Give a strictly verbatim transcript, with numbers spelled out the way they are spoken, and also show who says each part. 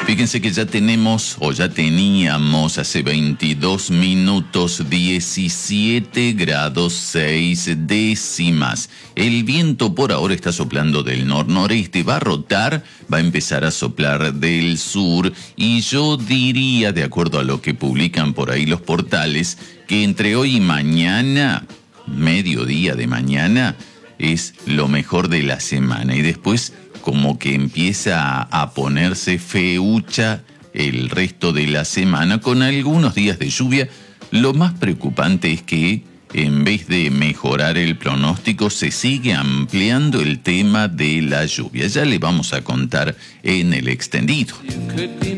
Speaker 1: Fíjense que ya tenemos, o ya teníamos hace veintidós minutos, diecisiete grados seis décimas. El viento por ahora está soplando del nor-noreste, va a rotar, va a empezar a soplar del sur, y yo diría, de acuerdo a lo que publican por ahí los portales, que entre hoy y mañana, mediodía de mañana, es lo mejor de la semana, y después como que empieza a ponerse feucha el resto de la semana con algunos días de lluvia. Lo más preocupante es que en vez de mejorar el pronóstico se sigue ampliando el tema de la lluvia. Ya le vamos a contar en el extendido.